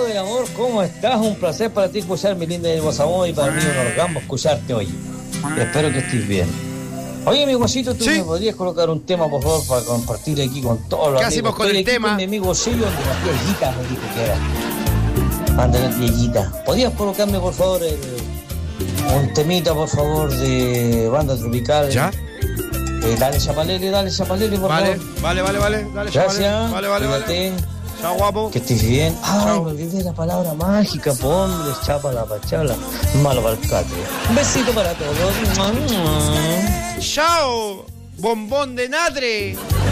amigo del amor, ¿cómo estás? Un placer para ti escuchar mi linda voz amor y para mí un orgasmo escucharte hoy. Espero que estés bien. Oye, mi guasito, ¿tú me podrías colocar un tema, por favor, para compartir aquí con todos los amigos? ¿Qué hacemos con el tema? Mi amigo Silvio, donde las viejitas me dijo que era. Ándale, viejita. ¿Podrías colocarme, por favor, un temita, por favor, de Banda Tropical? ¿Ya? Dale, Chapalele, por favor. Vale. Dale, gracias. Vale. Chao, guapo. Que estés bien. Ay, me olvidé la palabra mágica, hombre, chapa la pachala, malo para el catre. Un besito para todos. Chao, bombón de Natre.